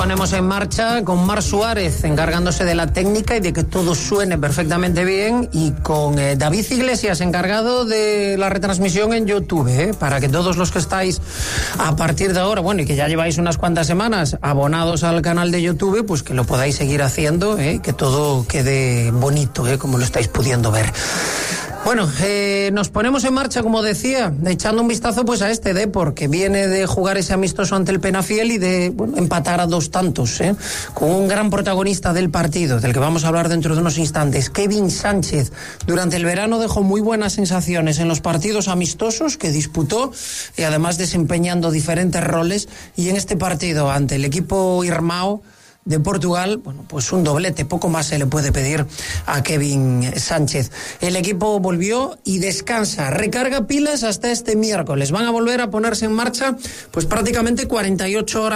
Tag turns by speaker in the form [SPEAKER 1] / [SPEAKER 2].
[SPEAKER 1] ponemos en marcha con Mar Suárez encargándose de la técnica y de que todo suene perfectamente bien, y con David Iglesias encargado de la retransmisión en YouTube, para que todos los que estáis a partir de ahora, bueno, y que ya lleváis unas cuantas semanas abonados al canal de YouTube, pues que lo podáis seguir haciendo, que todo quede bonito, como lo estáis pudiendo ver. Bueno, nos ponemos en marcha, como decía, echando un vistazo pues a este Depor, que viene de jugar ese amistoso ante el Penafiel y de empatar a 2 tantos, con un gran protagonista del partido, del que vamos a hablar dentro de unos instantes, Kevin Sánchez. Durante el verano dejó muy buenas sensaciones en los partidos amistosos que disputó, y además desempeñando diferentes roles, y en este partido ante el equipo Irmão de Portugal, bueno, pues un doblete, poco más se le puede pedir a Kevin Sánchez. El equipo volvió y descansa, recarga pilas hasta este miércoles. Van a volver a ponerse en marcha pues prácticamente 48 horas